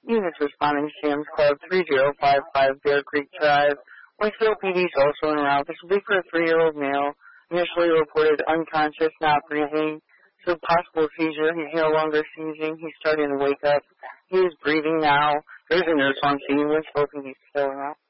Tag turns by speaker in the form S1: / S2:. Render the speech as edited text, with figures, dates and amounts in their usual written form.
S1: Units responding to Sam's Club 3055 Bear Creek Drive. Winsville PD is also en route. This will be for a 3-year-old male, initially reported unconscious, not breathing. So possible seizure. He's no longer seizing. He's starting to wake up. He is breathing now. There's a nurse on scene. Winsville PD is still en route.